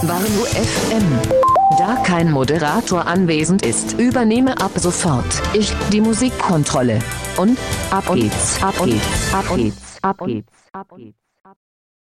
Warnow FM. Da kein Moderator anwesend ist, übernehme ab sofort ich die Musikkontrolle. Und ab geht's, ab geht's, ab geht's, ab geht's, ab geht's.